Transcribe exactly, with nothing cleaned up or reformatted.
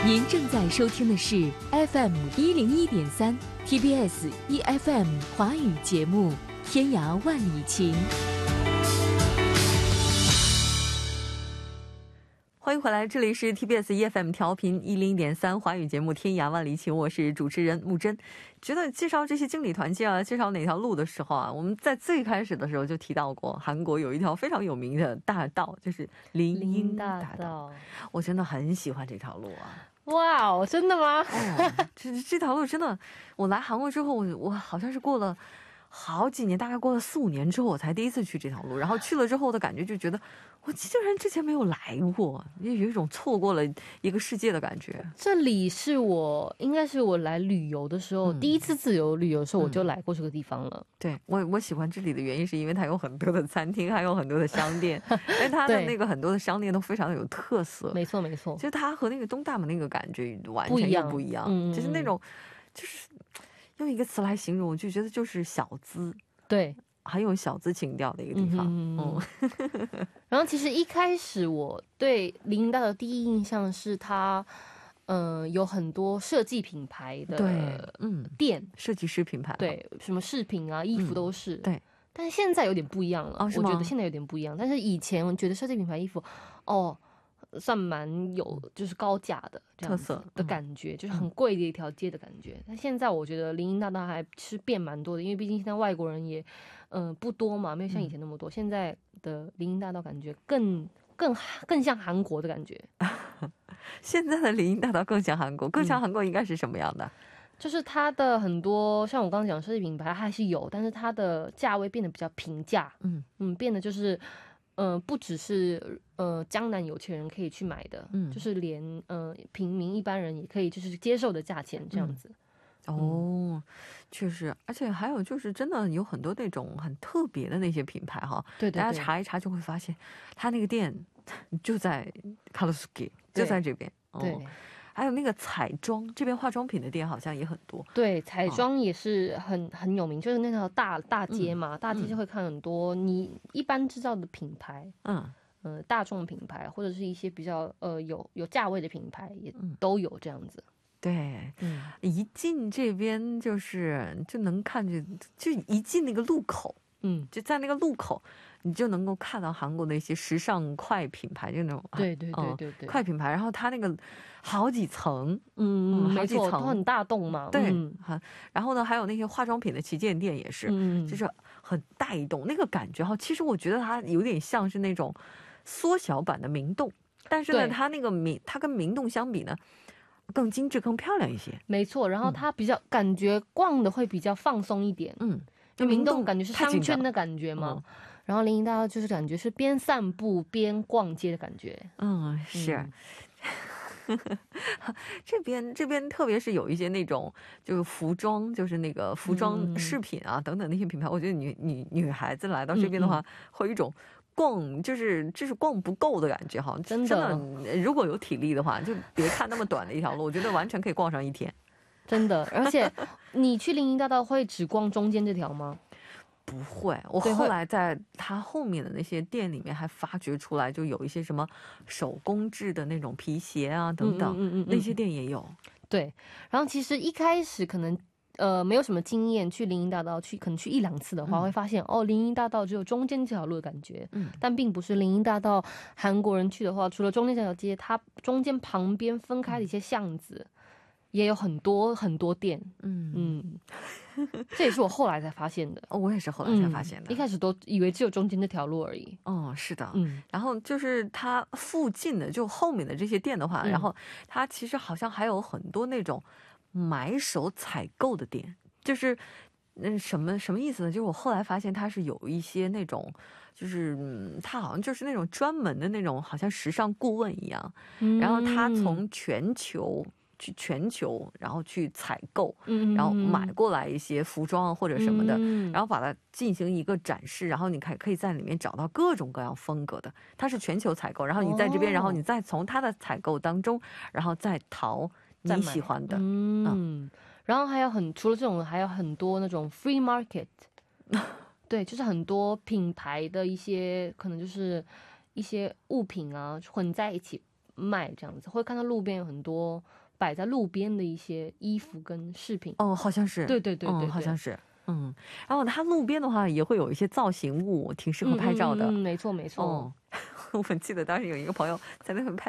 您正在收听的是 F M 一零一点三 T B S E F M 华语节目《天涯万里情》。欢迎回来，这里是 T B S E F M 调频一零点三华语节目《天涯万里情》，我是主持人木真。觉得介绍这些经理团建啊，介绍哪条路的时候啊，我们在最开始的时候就提到过，韩国有一条非常有名的大道，就是林荫大道。我真的很喜欢这条路啊。 哇哦，真的吗？ 哦，这这条路真的，我来韩国之后，我我好像是过了好几年，大概过了四五年之后，我才第一次去这条路。然后去了之后的感觉就觉得，我竟然之前没有来过，也有一种错过了一个世界的感觉。 这里是我应该是我来旅游的时候、嗯、第一次自由旅游的时候，我就来过这个地方了。 嗯、对我我喜欢这里的原因是因为它有很多的餐厅，还有很多的商店，因为它的那个很多的商店都非常的有特色。 没错没错， 就它和那个东大门那个感觉完全又不一样，嗯、就是那种就是用一个词来形容，我就觉得就是小资， 对， 很有小资情调的一个地方。嗯嗯然后其实一开始我对林荫大道的第一印象是它，嗯、呃，有很多设计品牌的嗯店， 设计师品牌， 对，什么饰品啊、衣服都是、 嗯、对。 但是现在有点不一样了， 哦、 我觉得现在有点不一样。但是以前我觉得设计品牌衣服，哦。算蛮有就是高价的这样子的感觉，就是很贵的一条街的感觉。但现在我觉得林荫大道还是变蛮多的，因为毕竟现在外国人也嗯、呃、不多嘛，没有像以前那么多。现在的林荫大道感觉更更更像韩国的感觉。 现在的林荫大道更像韩国，更像韩国应该是什么样的？嗯、 就是它的很多像我刚刚讲的设计品牌它还是有，但是它的价位变得比较平价。嗯嗯，变得就是。嗯、呃，不只是呃江南有钱人可以去买的，嗯，就是连呃平民一般人也可以就是接受的价钱这样子。 嗯、哦，确实，而且还有就是真的有很多那种很特别的那些品牌哈， 对对对， 大家查一查就会发现，他那个店就在卡鲁斯基，就在这边， 对。 哦还有那个彩妆，这边化妆品的店好像也很多。 对，彩妆也是很、哦、很有名，就是那条大大街嘛，嗯、大街就会看很多你一般知道的品牌，嗯呃大众品牌或者是一些比较呃有有价位的品牌也都有这样子。嗯、 对，嗯，一进这边就是就能看见，就一进那个路口，嗯，就在那个路口。你就能够看到韩国的一些时尚快品牌，就那种对对对对对、 嗯、快品牌，然后它那个好几层， 嗯， 嗯好几层都很大栋嘛， 对， 嗯、 然后呢，还有那些化妆品的旗舰店也是，嗯，就是很带动那个感觉哈。其实我觉得它有点像是那种缩小版的明洞，但是呢，它那个明，它跟明洞相比呢，更精致、更漂亮一些。 没错，然后它比较、嗯、感觉逛的会比较放松一点，嗯，就明洞感觉是商圈的感觉嘛。然后林荫大道就是感觉是边散步边逛街的感觉。 嗯，是。嗯、这边这边特别是有一些那种就是服装，就是那个服装饰品啊、嗯、等等那些品牌，我觉得女女女孩子来到这边的话，嗯嗯会有一种逛就是就是逛不够的感觉哈。真的，真的，如果有体力的话，就别看那么短的一条路，我觉得完全可以逛上一天。 真的，而且你去林荫大道会只逛中间这条吗？ 不会，我后来在它后面的那些店里面还发掘出来，就有一些什么手工制的那种皮鞋啊等等，嗯嗯嗯嗯那些店也有。 对，然后其实一开始可能呃没有什么经验，去林荫大道去可能去一两次的话，嗯、会发现哦，林荫大道只有中间这条路的感觉，嗯，但并不是林荫大道韩国人去的话，除了中间这条街，它中间旁边分开的一些巷子。嗯也有很多很多店，嗯嗯，这也是我后来才发现的。 哦，我也是后来才发现的。 嗯、一开始都以为只有中间那条路而已。 哦，是的，嗯。然后就是它附近的，就后面的这些店的话，嗯、然后它其实好像还有很多那种买手采购的店，就是嗯什么什么意思呢？就是我后来发现它是有一些那种，就是嗯，它好像就是那种专门的那种，好像时尚顾问一样，嗯、然后他从全球。去全球，然后去采购，嗯、然后买过来一些服装或者什么的，嗯、然后把它进行一个展示，然后你可以可以在里面找到各种各样风格的。它是全球采购，然后你在这边，哦、然后你再从它的采购当中，然后再淘你喜欢的。 嗯，嗯然后还有很除了这种，还有很多那种 free market， 对，就是很多品牌的一些可能就是一些物品啊混在一起。 卖这样子，会看到路边有很多摆在路边的一些衣服跟饰品。 哦，好像是， 对对对 对, 对、 嗯，好像是。嗯，然后它路边的话也会有一些造型物，挺适合拍照的。 嗯, 嗯, 嗯没错没错。 哦，我记得当时有一个朋友在那边拍。